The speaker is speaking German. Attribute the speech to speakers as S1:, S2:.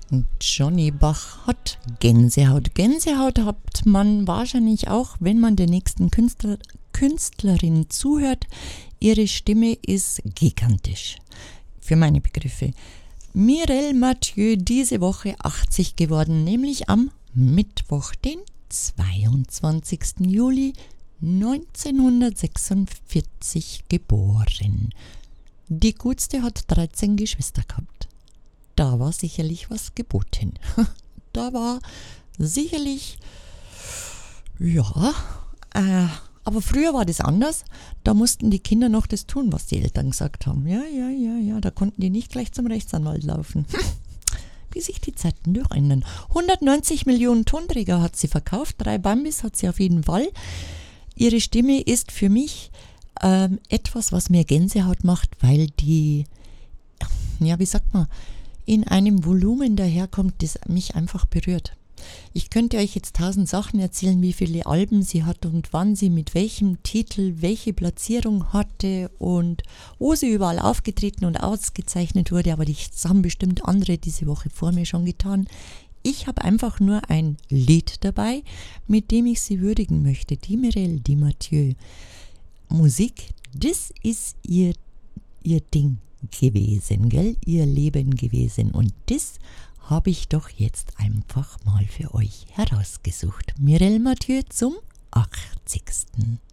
S1: Johnny Bach hat Gänsehaut. Gänsehaut hat man wahrscheinlich auch, wenn man der nächsten Künstlerin zuhört. Ihre Stimme ist gigantisch, für meine Begriffe. Mireille Mathieu, diese Woche 80 geworden, nämlich am Mittwoch, den 22. Juli 1946 geboren. Die Gutste hat 13 Geschwister gehabt. Da war sicherlich was geboten. Da war sicherlich, aber früher war das anders. Da mussten die Kinder noch das tun, was die Eltern gesagt haben. Ja, da konnten die nicht gleich zum Rechtsanwalt laufen. Wie sich die Zeiten durchändern. 190 Millionen Tonträger hat sie verkauft, 3 Bambis hat sie auf jeden Fall. Ihre Stimme ist für mich etwas, was mir Gänsehaut macht, weil die, wie sagt man, in einem Volumen daherkommt, das mich einfach berührt. Ich könnte euch jetzt 1000 Sachen erzählen, wie viele Alben sie hat und wann sie mit welchem Titel welche Platzierung hatte und wo sie überall aufgetreten und ausgezeichnet wurde, aber das haben bestimmt andere diese Woche vor mir schon getan. Ich habe einfach nur ein Lied dabei, mit dem ich sie würdigen möchte. Die Mireille, die Mathieu. Musik, das ist ihr Ding gewesen, gell? Ihr Leben gewesen. Und das habe ich doch jetzt einfach mal für euch herausgesucht. Mireille Mathieu zum 80.